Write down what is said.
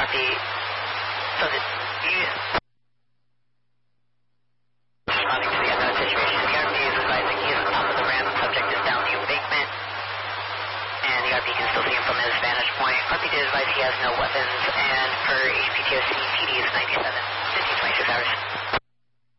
copy. So that you... Responding to the unknown situation, the RP is advising he is on top of the ramp, subject is down the embankment, and the RP can still see him from his vantage point. RP did advise he has no weapons, and per HPTOC, TD is 97, 15, 26 hours.